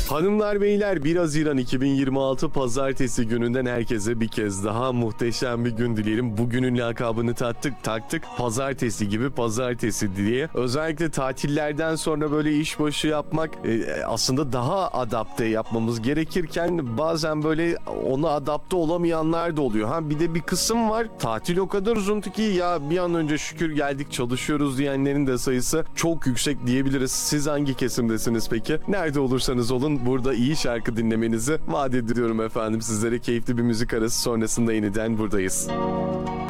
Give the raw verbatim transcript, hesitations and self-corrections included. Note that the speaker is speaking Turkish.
Hanımlar beyler, bir Haziran iki bin yirmi altı Pazartesi gününden herkese bir kez daha muhteşem bir gün dileyelim. Bugünün lakabını taktık taktık Pazartesi gibi Pazartesi diye. Özellikle tatillerden sonra böyle işbaşı yapmak e, aslında daha adapte yapmamız gerekirken bazen böyle ona adapte olamayanlar da oluyor. Ha bir de bir kısım var, tatil o kadar uzundu ki ya bir an önce şükür geldik çalışıyoruz diyenlerin de sayısı çok yüksek diyebiliriz. Siz hangi kesimdesiniz peki? Nerede olursanız olun burada iyi şarkı dinlemenizi vaat ediyorum efendim. Sizlere keyifli bir müzik arası sonrasında yeniden buradayız.